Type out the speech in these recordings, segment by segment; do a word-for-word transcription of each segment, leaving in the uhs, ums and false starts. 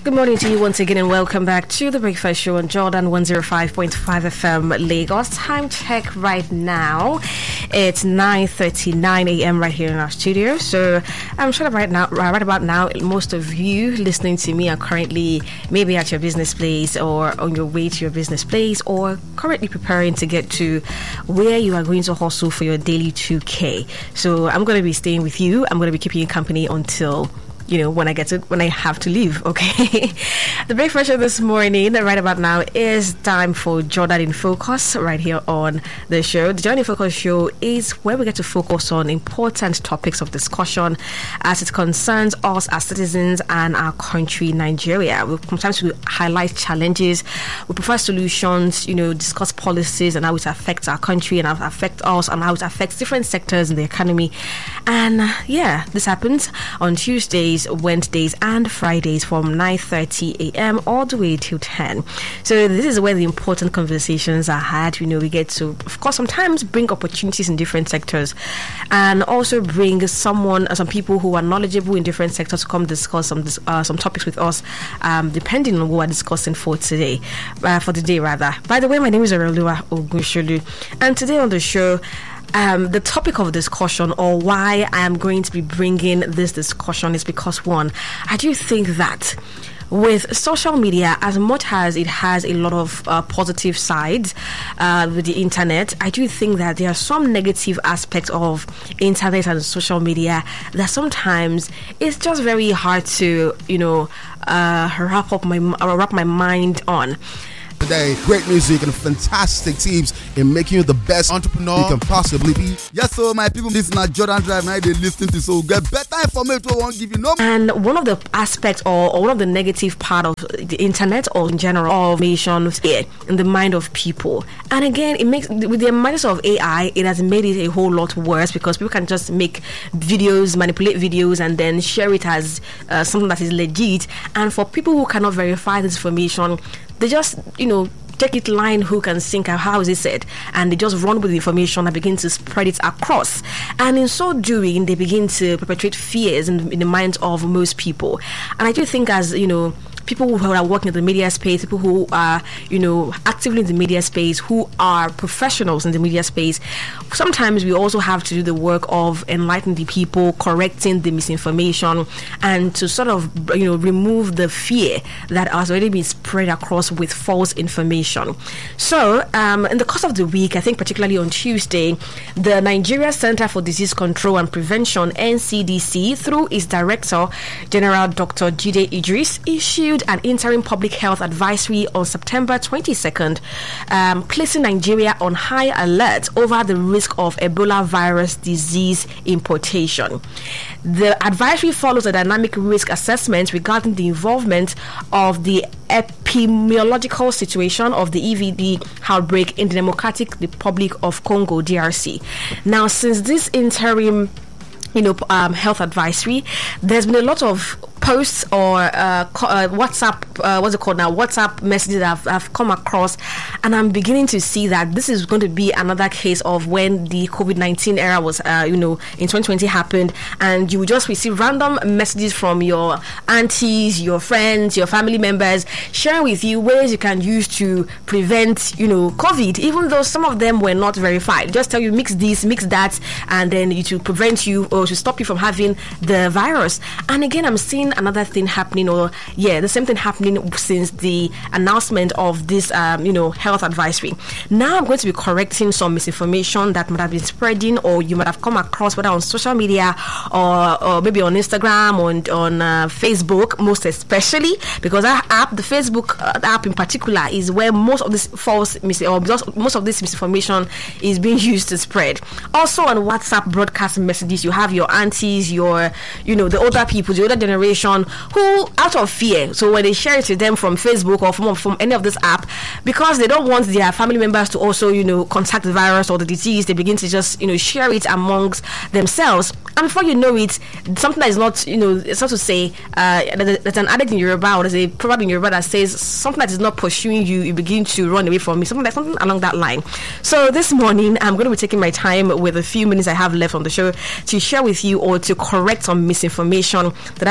Good morning to you once again and welcome back to the Breakfast Show on Jordan one oh five point five F M Lagos. Time check right now. It's nine thirty-nine a.m. right here in our studio. So I'm sure that right now, right about now, most of you listening to me are currently maybe at your business place or on your way to your business place or currently preparing to get to where you are going to hustle for your daily two K. So I'm going to be staying with you. I'm going to be keeping you company until you know, when I get to, when I have to leave, okay? The breakfast show this morning, right about now, is time for Jordan in Focus, right here on the show. The Jordan in Focus show is where we get to focus on important topics of discussion as it concerns us as citizens and our country, Nigeria. We sometimes we highlight challenges, we prefer solutions, you know, discuss policies and how it affects our country and how it affects us and how it affects different sectors in the economy. And uh, yeah, this happens on Tuesdays, Wednesdays and Fridays from nine thirty a.m. all the way till ten. So this is where the important conversations are had. You know, we get to, of course, sometimes bring opportunities in different sectors and also bring someone, some people who are knowledgeable in different sectors to come discuss some uh, some topics with us, um, depending on what we're discussing for today, uh, for the day rather. By the way, my name is Arelua Ogunsholu, and today on the show, Um, the topic of discussion, or why I am going to be bringing this discussion, is because, one, I do think that with social media, as much as it has a lot of uh, positive sides uh, with the internet, I do think that there are some negative aspects of internet and social media that sometimes it's just very hard to, you know, uh, wrap up my uh, wrap my mind on. Today, great music and fantastic tips in making you the best entrepreneur you can possibly be. Yes, so my people, this is not Jordan Drive. Now they listen to, so get better information. I won't give you no. And one of the aspects, or, or one of the negative part of the internet, or in general, of nations here in the mind of people. And again, it makes, with the emergence of A I, it has made it a whole lot worse because people can just make videos, manipulate videos, and then share it as uh, something that is legit. And for people who cannot verify this information, they just, you know, take it line, hook, and sinker. How is it said? And they just run with the information and begin to spread it across. And in so doing, they begin to perpetrate fears in, in the minds of most people. And I do think, as you know, people who are working in the media space, people who are, you know, actively in the media space, who are professionals in the media space, sometimes we also have to do the work of enlightening the people, correcting the misinformation, and to sort of, you know, remove the fear that has already been spread across with false information. So, um, in the course of the week, I think particularly on Tuesday, the Nigeria Center for Disease Control and Prevention, N C D C, through its Director General Doctor Jide Idris, issued an interim public health advisory on September twenty-second, um, placing Nigeria on high alert over the risk of Ebola virus disease importation. The advisory follows a dynamic risk assessment regarding the involvement of the epidemiological situation of the E V D outbreak in the Democratic Republic of Congo, D R C. Now, since this interim you know, um, health advisory, there's been a lot of posts or uh, co- uh, WhatsApp, uh, what's it called now, WhatsApp messages that I've, I've come across, and I'm beginning to see that this is going to be another case of when the COVID nineteen era was, uh, you know, in twenty twenty happened, and you would just receive random messages from your aunties, your friends, your family members, sharing with you ways you can use to prevent, you know, COVID, even though some of them were not verified. Just tell you, mix this, mix that, and then it will prevent you or to stop you from having the virus. And again, I'm seeing another thing happening, or yeah, the same thing happening since the announcement of this, um, you know, health advisory. Now I'm going to be correcting some misinformation that might have been spreading, or you might have come across, whether on social media or, or maybe on Instagram or on, on uh, Facebook, most especially, because our app, the Facebook uh, app in particular, is where most of this false mis- or most of this misinformation is being used to spread. Also on WhatsApp broadcast messages, you have your aunties, your, you know, the older people, the older generation, who, out of fear, so when they share it to them from Facebook or from, from any of this app, because they don't want their family members to also, you know, contact the virus or the disease, they begin to just, you know, share it amongst themselves. And before you know it, something that is not, you know, it's not to say, uh, there's an adage in Yoruba, or there's a proverb in Yoruba that says, something that is not pursuing you, you begin to run away from it, something like something along that line. So this morning, I'm going to be taking my time with the few minutes I have left on the show to share with you, or to correct some misinformation that have been shared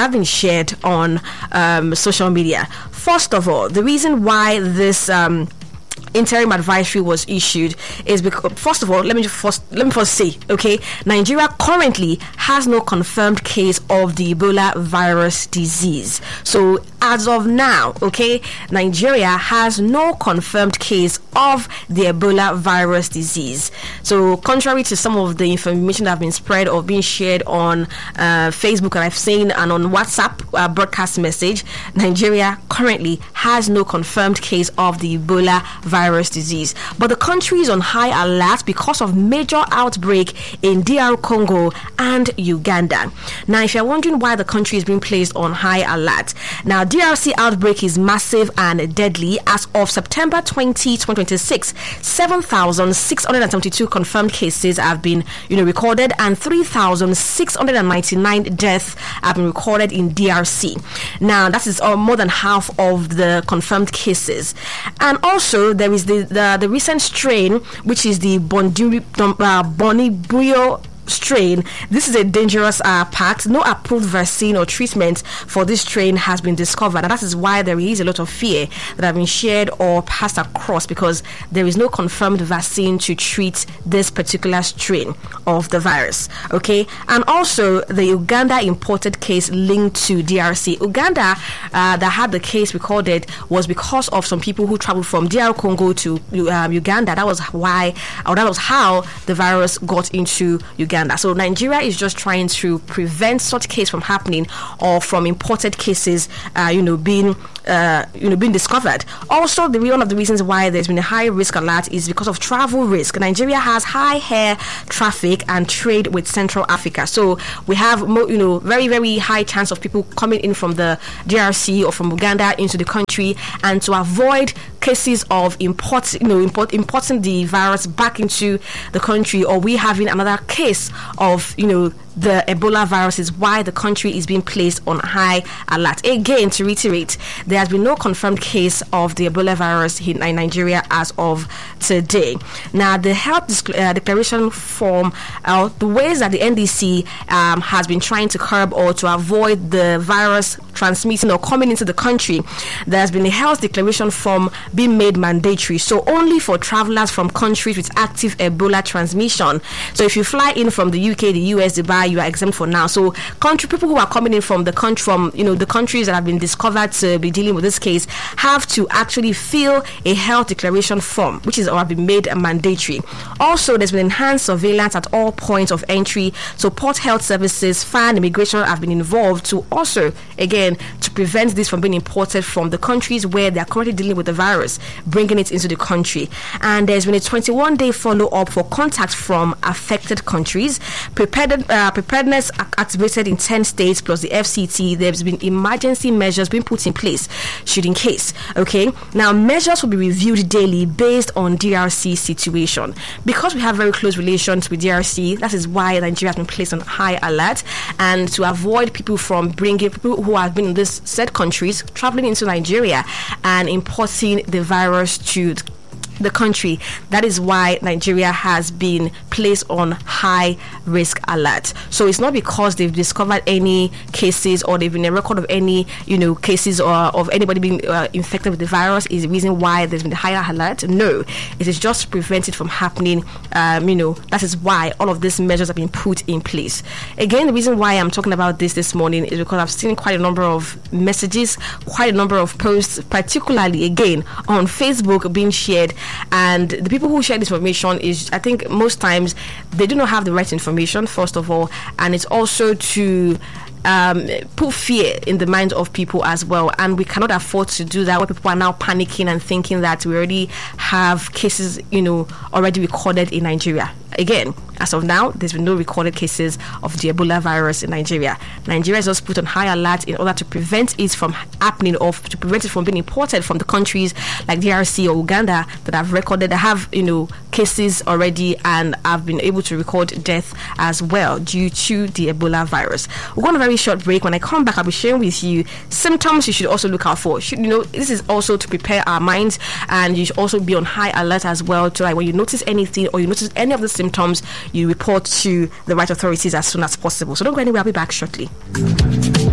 shared on um, social media. First of all, the reason why this um, interim advisory was issued is because, first of all, let me just first let me first say, okay, Nigeria currently has no confirmed case of the Ebola virus disease. So as of now, okay, Nigeria has no confirmed case of the Ebola virus disease. So contrary to some of the information that have been spread or being shared on uh, Facebook, and I've seen, and on WhatsApp uh, broadcast message, Nigeria currently has no confirmed case of the Ebola virus disease. But the country is on high alert because of major outbreak in D R Congo and Uganda. Now, if you're wondering why the country is being placed on high alert, now D R C outbreak is massive and deadly. As of September twentieth, twenty twenty-six, seven thousand six hundred seventy-two confirmed cases have been, you know, recorded, and three thousand six hundred ninety-nine deaths have been recorded in D R C. Now, that is uh, more than half of the confirmed cases. And also, there is the the, the recent strain, which is the Bonduri, uh, Bonibuyo strain. This is a dangerous uh, pact. No approved vaccine or treatment for this strain has been discovered, and that is why there is a lot of fear that have been shared or passed across, because there is no confirmed vaccine to treat this particular strain of the virus. Okay, and also the Uganda imported case linked to D R C. Uganda uh, that had the case recorded was because of some people who traveled from D R Congo to um, Uganda. That was why, or that was how the virus got into Uganda. So Nigeria is just trying to prevent such case from happening, or from imported cases, uh, you know, being uh, you know being discovered. Also, the one of the reasons why there's been a high risk alert is because of travel risk. Nigeria has high air traffic and trade with Central Africa, so we have mo- you know very very high chance of people coming in from the D R C or from Uganda into the country, and to avoid cases of import, you know, import, importing the virus back into the country, or we having another case of, you know, the Ebola virus, is why the country is being placed on high alert. Again, to reiterate, there has been no confirmed case of the Ebola virus in Nigeria as of today. Now, the health disc- uh, declaration form, uh, the ways that the N D C um, has been trying to curb or to avoid the virus transmitting or coming into the country, there has been a health declaration form being made mandatory. So only for travelers from countries with active Ebola transmission. So if you fly in from the U K, the U S, Dubai, you are exempt for now. So country people who are coming in from the country, from you know the countries that have been discovered to be dealing with this case, have to actually fill a health declaration form, which is or have been made mandatory. Also, there's been enhanced surveillance at all points of entry. So Port Health Services, F A N, Immigration have been involved to also, again, to prevent this from being imported from the countries where they are currently dealing with the virus, bringing it into the country. And there's been a twenty-one day follow-up for contacts from affected countries. Prepared, uh, preparedness activated in ten states plus the F C T. There's been emergency measures being put in place should in case. Okay, now measures will be reviewed daily based on D R C situation. Because we have very close relations with D R C, that is why Nigeria has been placed on high alert, and to avoid people from bringing people who have been in these said countries traveling into Nigeria and importing the virus to the country. That is why Nigeria has been placed on high risk alert. So it's not because they've discovered any cases or they've been a record of any, you know, cases or of anybody being uh, infected with the virus is the reason why there's been a higher alert. No, it is just to prevent it from happening. Um, you know, that is why all of these measures have been put in place. Again, the reason why I'm talking about this this morning is because I've seen quite a number of messages, quite a number of posts, particularly again on Facebook being shared. And the people who share this information is, I think most times they do not have the right information, first of all, and it's also to Um, put fear in the minds of people as well, and we cannot afford to do that where people are now panicking and thinking that we already have cases, you know, already recorded in Nigeria. Again, as of now, there's been no recorded cases of the Ebola virus in Nigeria. Nigeria is just put on high alert in order to prevent it from happening, or to prevent it from being imported from the countries like D R C or Uganda that have recorded, that have, you know, cases already and have been able to record death as well due to the Ebola virus. We're going to very short break. When I come back, I'll be sharing with you symptoms you should also look out for. Should, you know, this is also to prepare our minds, and you should also be on high alert as well, to like when you notice anything or you notice any of the symptoms, you report to the right authorities as soon as possible. So don't go anywhere. I'll be back shortly.